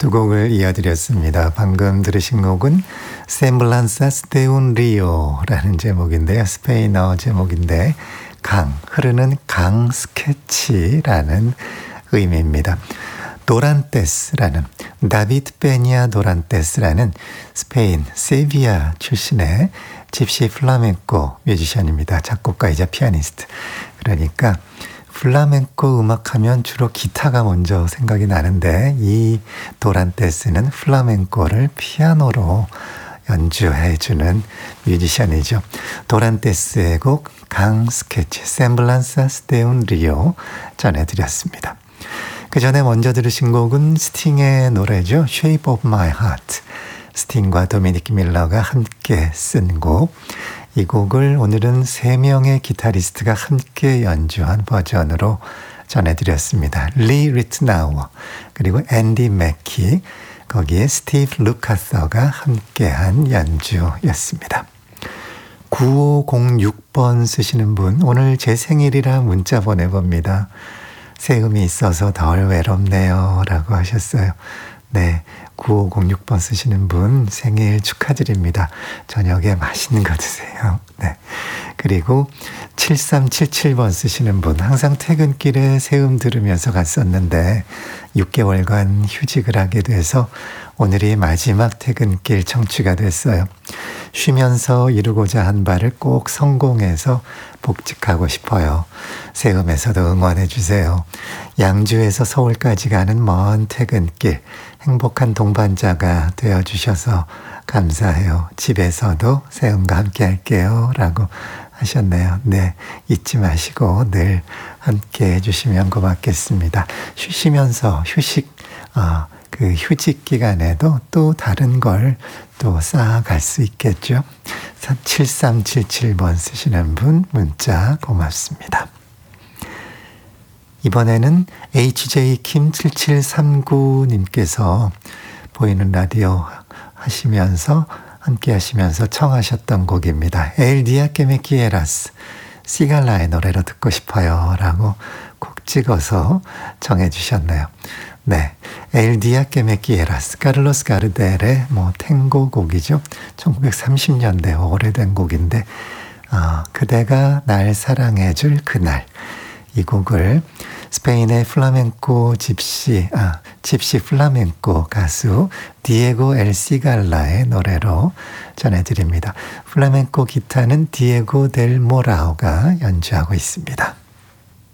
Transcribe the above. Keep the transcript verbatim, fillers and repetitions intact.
두 곡을 이어드렸습니다. 방금 들으신 곡은 Semblanzas de un Rio라는 제목인데요. 스페인어 제목인데 강, 흐르는 강 스케치라는 의미입니다. 도란테스라는 다비드 베니아 도란테스라는 스페인 세비야 출신의 집시 플라멩코 뮤지션입니다. 작곡가이자 피아니스트. 그러니까 플라멩코 음악하면 주로 기타가 먼저 생각이 나는데 이 도란테스는 플라멩코를 피아노로 연주해주는 뮤지션이죠. 도란테스의 곡 강 스케치 Semblanzas de un Rio 전해드렸습니다. 그 전에 먼저 들으신 곡은 스팅의 노래죠. Shape of My Heart. 스팅과 도미닉 밀러가 함께 쓴 곡. 이 곡을 오늘은 세 명의 기타리스트가 함께 연주한 버전으로 전해드렸습니다. 리 리트나워 그리고 앤디 맥키 거기에 스티브 루카서가 함께한 연주였습니다. 구오공육 번 쓰시는 분 오늘 제 생일이라 문자 보내봅니다. 세음이 있어서 덜 외롭네요 라고 하셨어요. 네, 구오공육 번 쓰시는 분 생일 축하드립니다. 저녁에 맛있는 거 드세요. 네. 그리고 칠삼칠칠 번 쓰시는 분 항상 퇴근길에 세음 들으면서 갔었는데 육 개월간 휴직을 하게 돼서 오늘이 마지막 퇴근길 청취가 됐어요. 쉬면서 이루고자 한 바를 꼭 성공해서 복직하고 싶어요. 세음에서도 응원해 주세요. 양주에서 서울까지 가는 먼 퇴근길 행복한 동반자가 되어주셔서 감사해요. 집에서도 세음과 함께 할게요 라고 하셨네요. 네, 잊지 마시고 늘 함께 해주시면 고맙겠습니다. 쉬시면서 휴식 어, 그 휴직 기간에도 또 다른 걸 또 쌓아갈 수 있겠죠. 칠삼칠칠 번 쓰시는 분 문자 고맙습니다. 이번에는 에이치제이킴 칠칠삼구 님께서 보이는 라디오 하시면서 함께 하시면서 청하셨던 곡입니다. El día que me quieras 시갈라의 노래로 듣고 싶어요 라고 콕 찍어서 정해 주셨네요. 네, El día que me quieras 카를로스 가르델의 뭐 탱고 곡이죠. 천구백삼십 년대 오래된 곡인데 어, 그대가 날 사랑해 줄 그날 이 곡을 스페인의 플라멩코 집시, 아, 집시 플라멩코 가수 디에고 엘 시갈라의 노래로 전해드립니다. 플라멩코 기타는 디에고 델 모라오가 연주하고 있습니다.